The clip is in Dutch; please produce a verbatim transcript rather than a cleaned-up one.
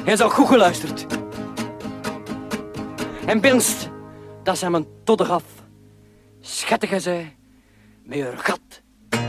Hij zou goed geluisterd. En binnenst, dat is hem een todder af. Schettige zij, met haar gat